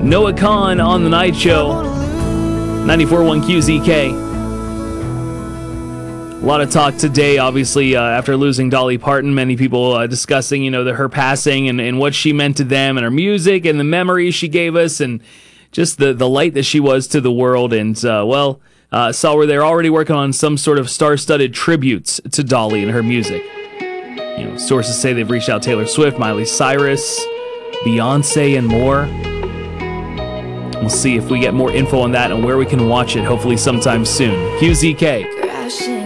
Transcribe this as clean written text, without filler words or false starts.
Noah Kahan on The Night Show. 94.1 QZK. A lot of talk today, obviously, after losing Dolly Parton. Many people discussing, her passing and what she meant to them and her music and the memories she gave us and just the light that she was to the world. And, saw where they're already working on some sort of star-studded tributes to Dolly and her music. Sources say they've reached out Taylor Swift, Miley Cyrus, Beyonce, and more. We'll see if we get more info on that and where we can watch it, hopefully sometime soon. QZK.